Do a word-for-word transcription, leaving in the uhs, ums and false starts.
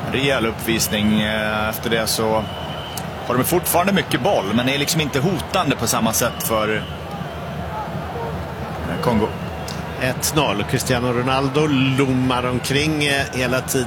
rejäl uppvisning. Efter det så har de fortfarande mycket boll, men är liksom inte hotande på samma sätt för Kongo. ett noll. Cristiano Ronaldo lommar omkring hela tiden.